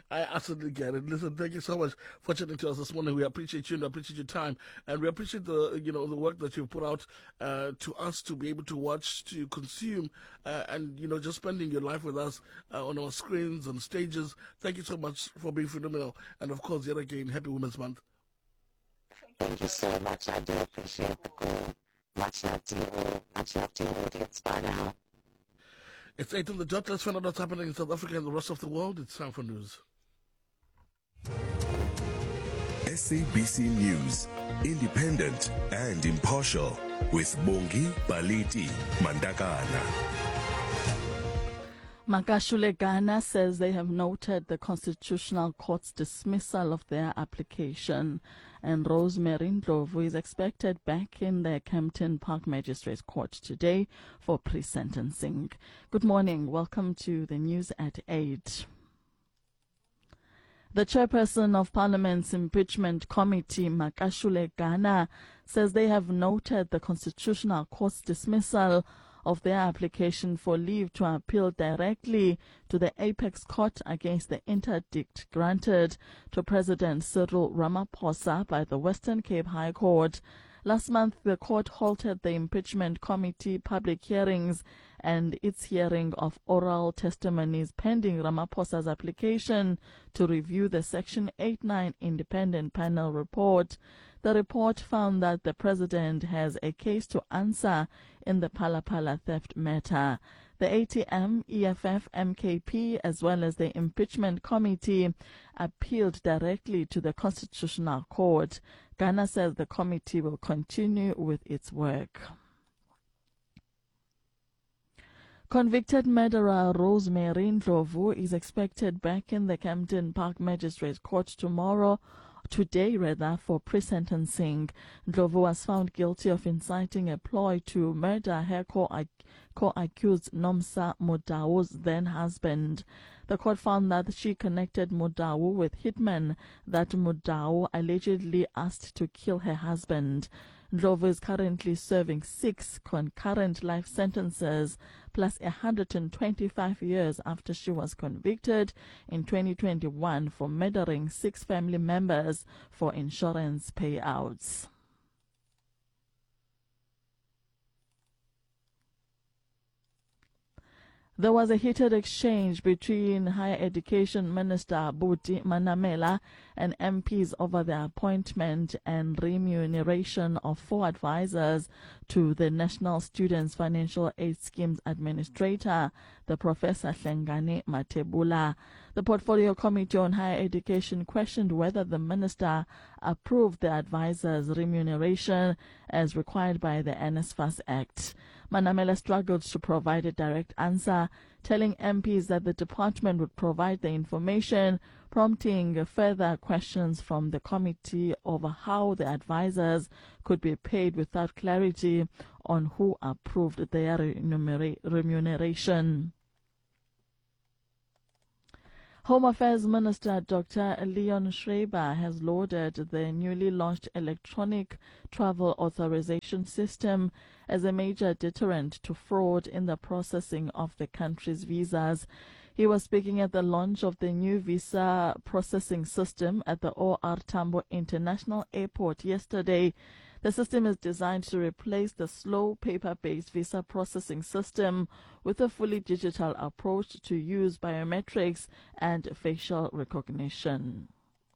I absolutely get it. Listen, thank you so much for chatting to us this morning. We appreciate you and appreciate your time, and we appreciate the work that you've put out to us to be able to watch, to consume, and just spending your life with us on our screens and stages. Thank you so much for being phenomenal, and of course, yet again, Happy Women's Month. Thank you so much. I do appreciate the call. Much love to you all. Much love to your audience. Bye now. It's 8 on the dot. Let's find out what's happening in South Africa and the rest of the world. It's time for news. SABC News, independent and impartial, with Bongi Baliti Mandakana. Makashule Ghana says they have noted the Constitutional Court's dismissal of their application, and Rosemary Ndlovu is expected back in the Kempton Park Magistrates Court today for pre-sentencing. Good morning. Welcome to the news at 8. The chairperson of Parliament's Impeachment Committee, Makashule Ghana, says they have noted the Constitutional Court's dismissal of their application for leave to appeal directly to the Apex Court against the interdict granted to President Cyril Ramaphosa by the Western Cape High Court. Last month, the court halted the Impeachment Committee public hearings and its hearing of oral testimonies pending Ramaphosa's application to review the Section 8-9 independent panel report. The report found that the president has a case to answer in the Phala theft matter. The ATM, EFF, MKP, as well as the Impeachment Committee appealed directly to the Constitutional Court. Ghana says the committee will continue with its work. Convicted murderer Rosemary Ndlovu is expected back in the Kempton Park Magistrates Court today, for pre-sentencing. Ndlovu was found guilty of inciting a ploy to murder her co-accused Nomsa Modau's then-husband. The court found that she connected Modau with hitmen that Modau allegedly asked to kill her husband. Ndlovu is currently serving 6 concurrent life sentences plus 125 years after she was convicted in 2021 for murdering 6 family members for insurance payouts. There was a heated exchange between Higher Education Minister Buti Manamela and MPs over the appointment and remuneration of 4 advisors to the National Students Financial Aid Scheme's administrator, the Professor Hlengani Matebula. The Portfolio Committee on Higher Education questioned whether the minister approved the advisors' remuneration as required by the NSFAS Act. Manamela struggled to provide a direct answer, telling MPs that the department would provide the information, prompting further questions from the committee over how the advisors could be paid without clarity on who approved their remuneration. Home Affairs Minister Dr. Leon Schreiber has lauded the newly launched electronic travel authorization system as a major deterrent to fraud in the processing of the country's visas. He was speaking at the launch of the new visa processing system at the OR Tambo International Airport yesterday. The system is designed to replace the slow paper-based visa processing system with a fully digital approach to use biometrics and facial recognition.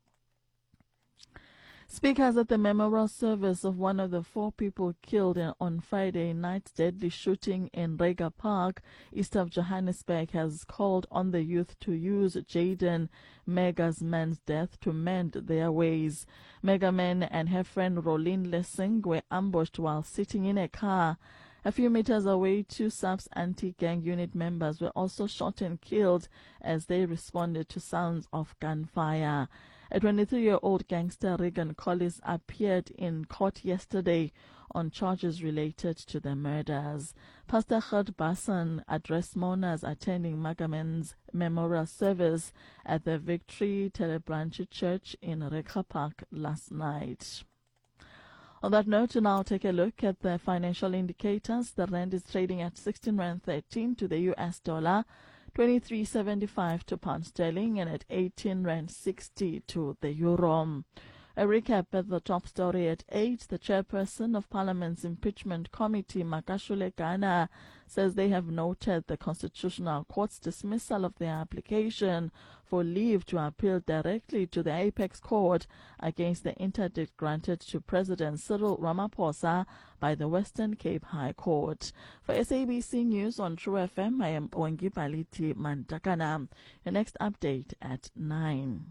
Speakers at the memorial service of one of the 4 people killed on Friday night's deadly shooting in Rega Park, east of Johannesburg, has called on the youth to use Jaden Mega's death to mend their ways. Megaman and her friend Rolene Lessing were ambushed while sitting in a car. A few meters away, 2 SAPS anti-gang unit members were also shot and killed as they responded to sounds of gunfire. A 23-year-old gangster, Regan Collis, appeared in court yesterday on charges related to the murders. Pastor Gert Basson addressed mourners attending Magaman's memorial service at the Victory Telebranche Church in Rega Park last night. On that note, now take a look at the financial indicators. The rand is trading at 16.13 to the US dollar, 23.75 to pound sterling and at 18 rand 60 to the euro. A recap at the top story at 8. The chairperson of Parliament's Impeachment Committee, Makashule Gana, says they have noted the Constitutional Court's dismissal of their application for leave to appeal directly to the Apex Court against the interdict granted to President Cyril Ramaphosa by the Western Cape High Court. For SABC News on True FM, I am Bongi Baliti Mantakana. Your next update at 9.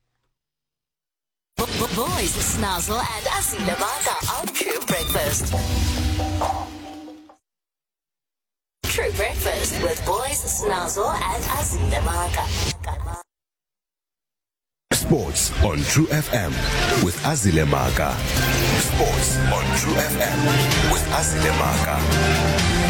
Boys Snazzle and Asila Maka on True Breakfast. True Breakfast with Boys Snazzle and Asila Maka. Sports on True FM with Azile Maka. Sports on True FM with Azile Maka.